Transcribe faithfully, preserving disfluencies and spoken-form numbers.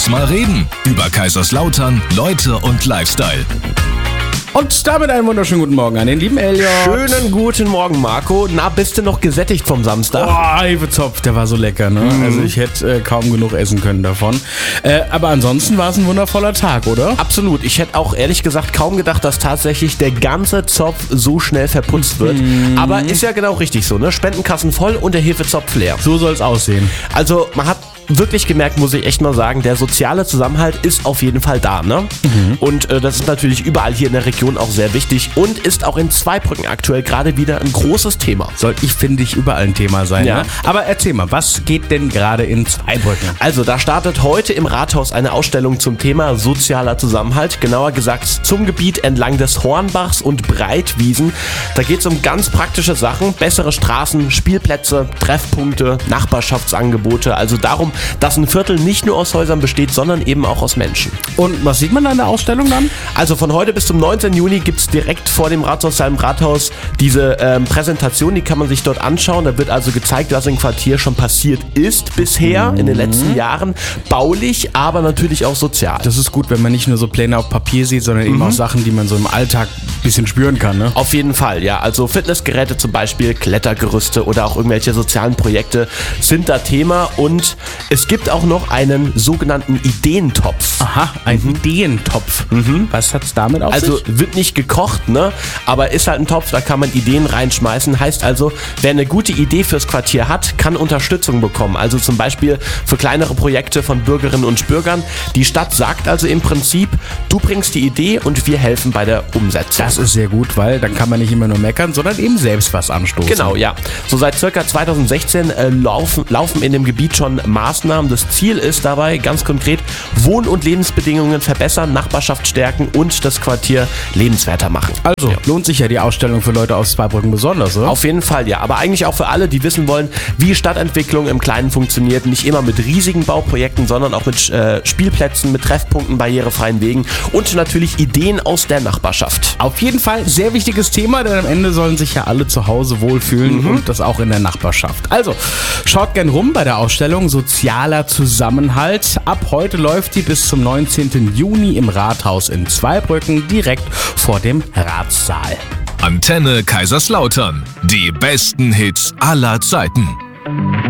Lass mal reden über Kaiserslautern, Leute und Lifestyle. Und damit einen wunderschönen guten Morgen an den lieben Elliot. Schönen guten Morgen, Marco. Na, bist du noch gesättigt vom Samstag? Oh, Hefezopf, der war so lecker, ne? Mm. Also ich hätte äh, kaum genug essen können davon. Äh, aber ansonsten war es ein wundervoller Tag, oder? Absolut. Ich hätte auch ehrlich gesagt kaum gedacht, dass tatsächlich der ganze Zopf so schnell verputzt wird. Mm. Aber ist ja genau richtig so, ne? Spendenkassen voll und der Hefezopf leer. So soll es aussehen. Also man hat wirklich gemerkt, muss ich echt mal sagen, der soziale Zusammenhalt ist auf jeden Fall da, ne? Mhm. Und äh, das ist natürlich überall hier in der Region auch sehr wichtig und ist auch in Zweibrücken aktuell gerade wieder ein großes Thema. Soll ich, finde ich, überall ein Thema sein, ja. Ne? Aber erzähl mal, was geht denn gerade in Zweibrücken? Also, da startet heute im Rathaus eine Ausstellung zum Thema sozialer Zusammenhalt, genauer gesagt zum Gebiet entlang des Hornbachs und Breitwiesen. Da geht es um ganz praktische Sachen, bessere Straßen, Spielplätze, Treffpunkte, Nachbarschaftsangebote, also darum, dass ein Viertel nicht nur aus Häusern besteht, sondern eben auch aus Menschen. Und was sieht man da in der Ausstellung dann? Also von heute bis zum neunzehnten Juni gibt es direkt vor dem Rathaussaal im Rathaus diese ähm, Präsentation, die kann man sich dort anschauen. Da wird also gezeigt, was im Quartier schon passiert ist bisher, mhm. in den letzten Jahren. Baulich, aber natürlich auch sozial. Das ist gut, wenn man nicht nur so Pläne auf Papier sieht, sondern eben mhm. auch Sachen, die man so im Alltag ein bisschen spüren kann, ne? Auf jeden Fall, ja. Also Fitnessgeräte zum Beispiel, Klettergerüste oder auch irgendwelche sozialen Projekte sind da Thema und es gibt auch noch einen sogenannten Ideentopf. Aha, ein mhm. Ideentopf. Mhm. Was hat's damit auf Also sich? wird nicht gekocht, ne? Aber ist halt ein Topf, da kann man Ideen reinschmeißen. Heißt also, wer eine gute Idee fürs Quartier hat, kann Unterstützung bekommen. Also zum Beispiel für kleinere Projekte von Bürgerinnen und Bürgern. Die Stadt sagt also im Prinzip, du bringst die Idee und wir helfen bei der Umsetzung. Das ist sehr gut, weil dann kann man nicht immer nur meckern, sondern eben selbst was anstoßen. Genau, ja. So seit circa zweitausendsechzehn äh, laufen, laufen in dem Gebiet schon Maßnahmen. Das Ziel ist dabei ganz konkret, Wohn- und Lebensbedingungen verbessern, Nachbarschaft stärken und das Quartier lebenswerter machen. Also, ja. Lohnt sich ja die Ausstellung für Leute aus Zweibrücken besonders, oder? Auf jeden Fall, ja. Aber eigentlich auch für alle, die wissen wollen, wie Stadtentwicklung im Kleinen funktioniert. Nicht immer mit riesigen Bauprojekten, sondern auch mit äh, Spielplätzen, mit Treffpunkten, barrierefreien Wegen und natürlich Ideen aus der Nachbarschaft. Auf jeden Fall sehr wichtiges Thema, denn am Ende sollen sich ja alle zu Hause wohlfühlen mhm. und das auch in der Nachbarschaft. Also, schaut gern rum bei der Ausstellung Sozialer Zusammenhalt. Ab heute läuft die bis zum neunzehnten Juni im Rathaus in Zweibrücken, direkt vor dem Ratssaal. Antenne Kaiserslautern. Die besten Hits aller Zeiten.